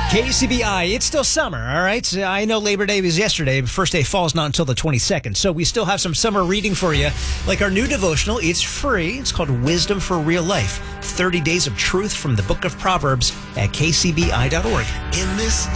KCBI, it's still summer, all right? I know Labor Day was yesterday, but first day of fall is not until the 22nd. So we still have some summer reading for you, like our new devotional. It's free. It's called Wisdom for Real Life. 30 Days of Truth from the Book of Proverbs at kcbi.org. In this